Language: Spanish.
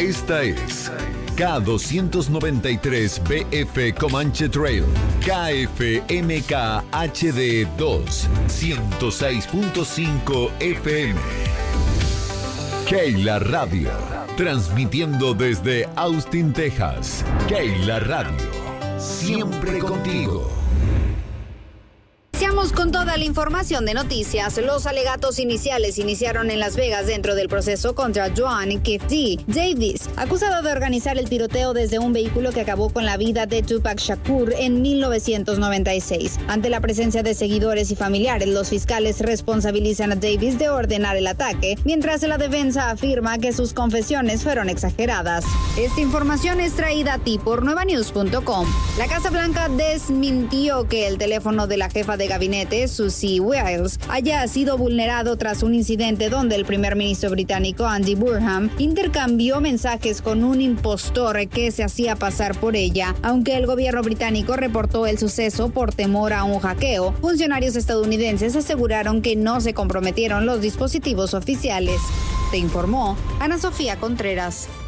Esta es K293BF Comanche Trail, KFMK HD 2, 106.5 FM. Keila Radio, transmitiendo desde Austin, Texas. Keila Radio, siempre contigo. Iniciamos con toda la información de noticias. Los alegatos iniciales iniciaron en Las Vegas dentro del proceso contra Joan Keith Davis, acusado de organizar el tiroteo desde un vehículo que acabó con la vida de Tupac Shakur en 1996. Ante la presencia de seguidores y familiares, los fiscales responsabilizan a Davis de ordenar el ataque, mientras la defensa afirma que sus confesiones fueron exageradas. Esta información es traída a ti por nuevanews.com. La Casa Blanca desmintió que el teléfono de la jefa de gabinete, Susie Wiles, haya sido vulnerado tras un incidente donde el primer ministro británico Andy Burnham intercambió mensajes con un impostor que se hacía pasar por ella. Aunque el gobierno británico reportó el suceso por temor a un hackeo, funcionarios estadounidenses aseguraron que no se comprometieron los dispositivos oficiales. Te informó Ana Sofía Contreras.